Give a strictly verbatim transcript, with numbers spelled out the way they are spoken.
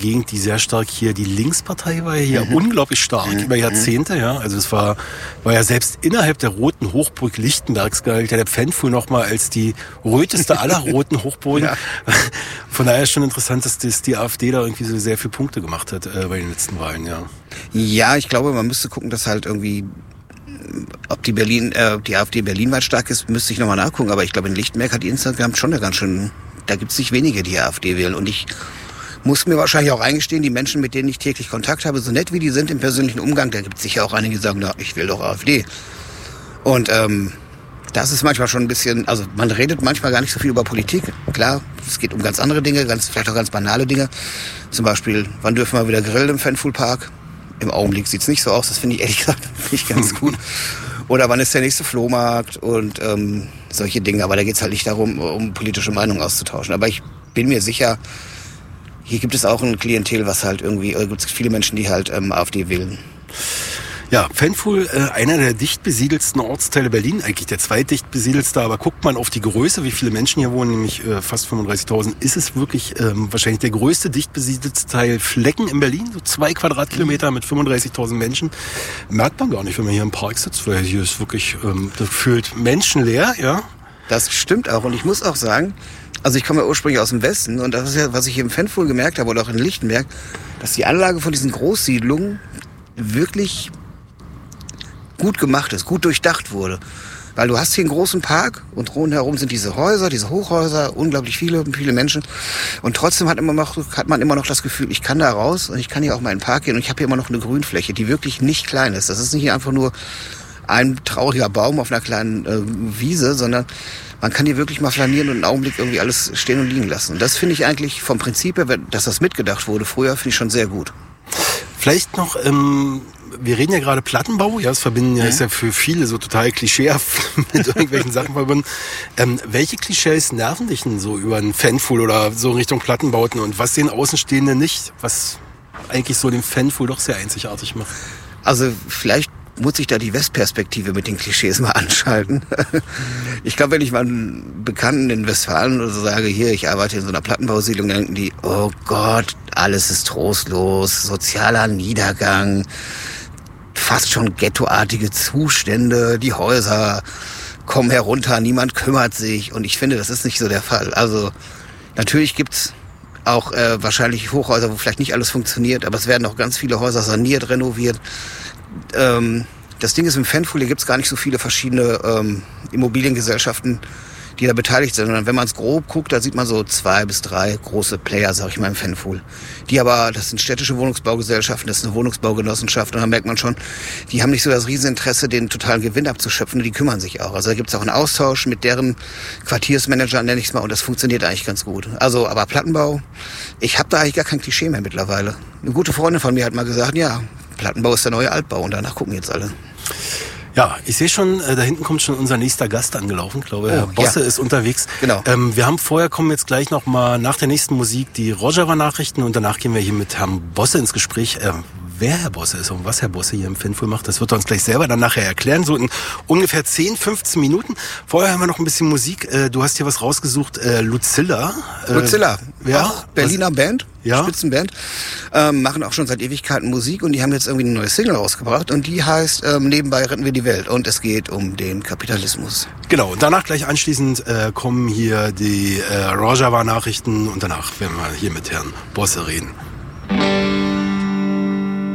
Gegend, die sehr stark hier, die Linkspartei war ja hier mhm. unglaublich stark mhm. über Jahrzehnte, ja. Also es war, war ja selbst innerhalb der roten Hochburg Lichtenbergs galt ja der Pfändfuhl nochmal als die röteste aller roten Hochburgen. Ja. Von daher ist schon interessant, dass das die AfD da irgendwie so sehr viele Punkte gemacht hat äh, bei den letzten Wahlen, ja. Ja, ich glaube, man müsste gucken, dass halt irgendwie, ob die Berlin, äh, die AfD berlinweit stark ist, müsste ich nochmal nachgucken. Aber ich glaube, in Lichtenberg hat die Instagram schon eine ganz schön, da gibt es nicht wenige, die AfD wählen. Und ich muss mir wahrscheinlich auch eingestehen, die Menschen, mit denen ich täglich Kontakt habe, so nett wie die sind im persönlichen Umgang, da gibt es sicher auch einige, die sagen, na, ich will doch AfD. Und ähm, das ist manchmal schon ein bisschen, also man redet manchmal gar nicht so viel über Politik. Klar, es geht um ganz andere Dinge, ganz vielleicht auch ganz banale Dinge. Zum Beispiel, wann dürfen wir wieder grillen im Pfändfuhlpark? Im Augenblick sieht's nicht so aus, das finde ich ehrlich gesagt nicht ganz gut. Oder wann ist der nächste Flohmarkt und ähm, solche Dinge. Aber da geht's halt nicht darum, um politische Meinungen auszutauschen. Aber ich bin mir sicher, hier gibt es auch ein Klientel, was halt irgendwie, äh, gibt es viele Menschen, die halt ähm, AfD wählen. Ja, Pfändfuhl, äh, einer der dicht besiedelsten Ortsteile Berlin, eigentlich der zweitdicht besiedelste, aber guckt man auf die Größe, wie viele Menschen hier wohnen, nämlich äh, fast fünfunddreißigtausend, ist es wirklich ähm, wahrscheinlich der größte dicht besiedelste Teil Flecken in Berlin, so zwei Quadratkilometer mit fünfunddreißigtausend Menschen. Merkt man gar nicht, wenn man hier im Park sitzt, weil hier ist wirklich ähm, gefühlt menschenleer, ja. Das stimmt auch und ich muss auch sagen, also ich komme ja ursprünglich aus dem Westen und das ist ja, was ich hier im Pfändfuhl gemerkt habe oder auch in Lichtenberg, dass die Anlage von diesen Großsiedlungen wirklich gut gemacht ist, gut durchdacht wurde. Weil du hast hier einen großen Park und rundherum sind diese Häuser, diese Hochhäuser, unglaublich viele, viele Menschen. Und trotzdem hat, immer noch, hat man immer noch das Gefühl, ich kann da raus und ich kann hier auch mal in den Park gehen und ich habe hier immer noch eine Grünfläche, die wirklich nicht klein ist. Das ist nicht einfach nur ein trauriger Baum auf einer kleinen äh, Wiese, sondern man kann hier wirklich mal flanieren und einen Augenblick irgendwie alles stehen und liegen lassen. Und das finde ich eigentlich vom Prinzip her, dass das mitgedacht wurde früher, finde ich schon sehr gut. Vielleicht noch, ähm, wir reden ja gerade Plattenbau, ja, das verbinden ja, ist ja für viele so total klischeehaft mit irgendwelchen Sachen verbunden. Ähm, welche Klischees nerven dich denn so über einen Pfändfuhl oder so in Richtung Plattenbauten und was den Außenstehenden nicht, was eigentlich so den Pfändfuhl doch sehr einzigartig macht? Also vielleicht muss ich da die Westperspektive mit den Klischees mal anschalten. Ich glaube, wenn ich mal einen Bekannten in Westfalen oder so sage, hier, ich arbeite in so einer Plattenbausiedlung, dann denken die, oh Gott, alles ist trostlos, sozialer Niedergang, fast schon ghettoartige Zustände, die Häuser kommen herunter, niemand kümmert sich. Und ich finde, das ist nicht so der Fall. Also natürlich gibt's auch äh, wahrscheinlich Hochhäuser, wo vielleicht nicht alles funktioniert, aber es werden auch ganz viele Häuser saniert, renoviert. Ähm, das Ding ist, im Pfändfuhl, hier gibt's gar nicht so viele verschiedene ähm, Immobiliengesellschaften, die da beteiligt sind. Und wenn man es grob guckt, da sieht man so zwei bis drei große Player, sag ich mal, im Pfändfuhl. Die aber, das sind städtische Wohnungsbaugesellschaften, das ist eine Wohnungsbaugenossenschaft. Und da merkt man schon, die haben nicht so das Rieseninteresse, den totalen Gewinn abzuschöpfen. Die kümmern sich auch. Also da gibt's auch einen Austausch mit deren Quartiersmanagern, nenne ich es mal. Und das funktioniert eigentlich ganz gut. Also, aber Plattenbau, ich habe da eigentlich gar kein Klischee mehr mittlerweile. Eine gute Freundin von mir hat mal gesagt, ja, Plattenbau ist der neue Altbau. Und danach gucken jetzt alle. Ja, ich sehe schon, äh, da hinten kommt schon unser nächster Gast angelaufen. Ich glaube, oh, Herr Bosse ja. ist unterwegs. Genau. Ähm, wir haben vorher, kommen jetzt gleich noch mal nach der nächsten Musik die Rojava-Nachrichten und danach gehen wir hier mit Herrn Bosse ins Gespräch. Äh, wer Herr Bosse ist und was Herr Bosse hier im Pfändfuhl macht, das wird er uns gleich selber dann nachher erklären. So in ungefähr zehn, fünfzehn Minuten. Vorher haben wir noch ein bisschen Musik. Äh, du hast hier was rausgesucht. Äh, Lucilla. Äh, Lucilla. Ja. Auch Berliner was? Band. Ja. Spitzenband. Ähm, machen auch schon seit Ewigkeiten Musik und die haben jetzt irgendwie eine neue Single rausgebracht und die heißt ähm, Nebenbei retten wir die Welt und es geht um den Kapitalismus. Genau, und danach gleich anschließend äh, kommen hier die äh, Rojava-Nachrichten und danach werden wir hier mit Herrn Bosse reden.